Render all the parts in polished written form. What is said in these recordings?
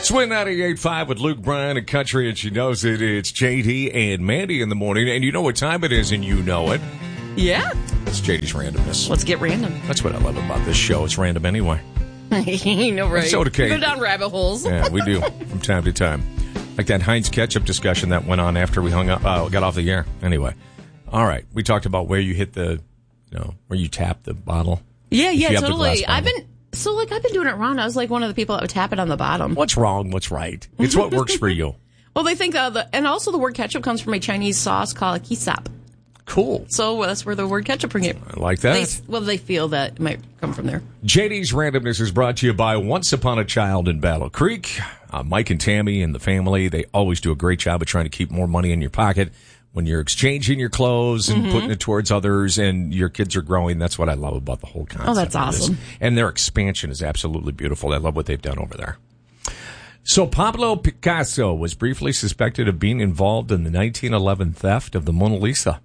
Swin 98.5 with Luke Bryan and Country, and she knows it. It's JD and Mandy in the morning, and you know what time it is, and you know it. Yeah. It's JD's randomness. Let's get random. That's what I love about this show. It's random anyway. You know, right? So okay. We go down rabbit holes. Yeah, we do from time to time. Like that Heinz ketchup discussion that went on after we got off the air. Anyway, all right. We talked about where you hit the, where you tap the bottle. Yeah, totally. I've been doing it wrong. I was like one of the people that would tap it on the bottom. What's wrong? What's right? It's what works for you. Well, they think and also the word ketchup comes from a Chinese sauce called kisap. Cool. So that's where the word ketchup came. I like that. They feel that it might come from there. JD's Randomness is brought to you by Once Upon a Child in Battle Creek. Mike and Tammy and the family, they always do a great job of trying to keep more money in your pocket when you're exchanging your clothes and putting it towards others and your kids are growing. That's what I love about the whole concept. Oh, that's awesome. And their expansion is absolutely beautiful. I love what they've done over there. So Pablo Picasso was briefly suspected of being involved in the 1911 theft of the Mona Lisa.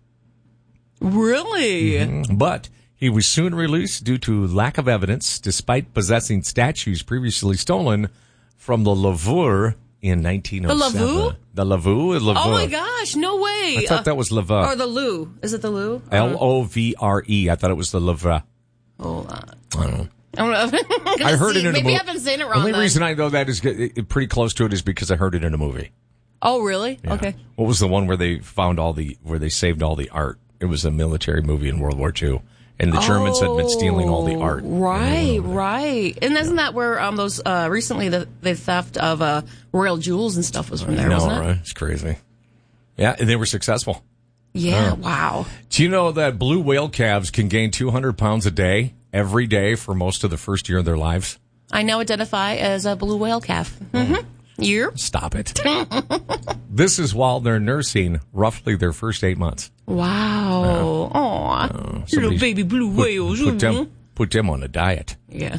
Really? Mm-hmm. But he was soon released due to lack of evidence, despite possessing statues previously stolen from the Louvre in 1907. The Louvre? The Louvre? Oh, my gosh. No way. I thought that was Louvre. Or the Louvre. Is it the Louvre? Lovre. I thought it was the Louvre. Hold on. I don't know. I heard it in a movie. Maybe I've been saying it wrong. The only reason I know that is pretty close to it is because I heard it in a movie. Oh, really? Yeah. Okay. What was the one where they found where they saved all the art? It was a military movie in World War II. And the Germans had been stealing all the art. Right. And isn't that where those recently the theft of royal jewels and stuff was from there, wasn't it? Right? It's crazy. Yeah, and they were successful. Yeah, wow. Do you know that blue whale calves can gain 200 pounds a day, every day, for most of the first year of their lives? I now identify as a blue whale calf. Mm-hmm. You? Stop it. This is while they're nursing roughly their first 8 months. Wow. Aw. Little baby blue whales. Put them on a diet. Yeah.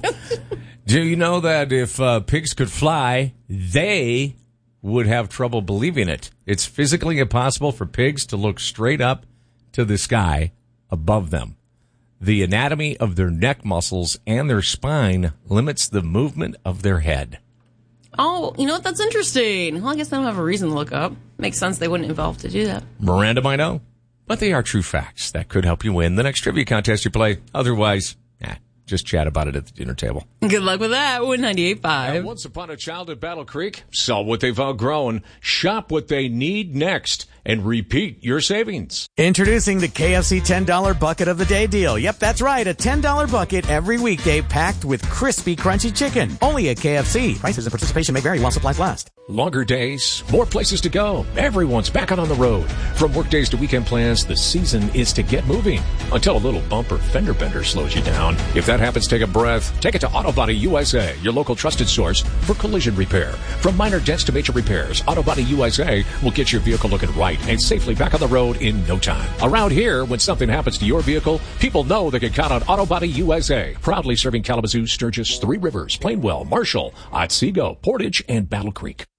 Do you know that if pigs could fly, they would have trouble believing it? It's physically impossible for pigs to look straight up to the sky above them. The anatomy of their neck muscles and their spine limits the movement of their head. Oh, you know what? That's interesting. Well, I guess they don't have a reason to look up. Makes sense they wouldn't evolve to do that. Random, I know, but they are true facts that could help you win the next trivia contest you play. Otherwise, just chat about it at the dinner table. Good luck with that. With 98.5. Once Upon a Child at Battle Creek. Sell what they've outgrown. Shop what they need next. And repeat your savings. Introducing the KFC $10 Bucket of the Day deal. Yep, that's right. A $10 bucket every weekday packed with crispy, crunchy chicken. Only at KFC. Prices and participation may vary while supplies last. Longer days, more places to go. Everyone's back out on the road. From work days to weekend plans, the season is to get moving. Until a little bumper fender bender slows you down. If that happens, take a breath. Take it to Auto Body USA, your local trusted source for collision repair. From minor dents to major repairs, Auto Body USA will get your vehicle looking right and safely back on the road in no time. Around here, when something happens to your vehicle, people know they can count on Auto Body USA. Proudly serving Kalamazoo, Sturgis, Three Rivers, Plainwell, Marshall, Otsego, Portage, and Battle Creek.